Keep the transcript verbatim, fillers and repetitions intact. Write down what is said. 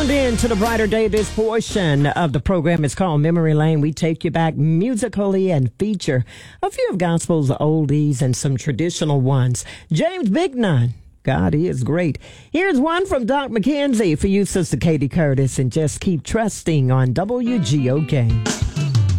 tuned in to the Brighter Day. This portion of the program is called Memory Lane. We take you back musically and feature a few of gospel's oldies and some traditional ones. James Bignon, God, he is great. Here's one from Doc McKenzie for you, Sister Katie Curtis, and just keep trusting on W G O K.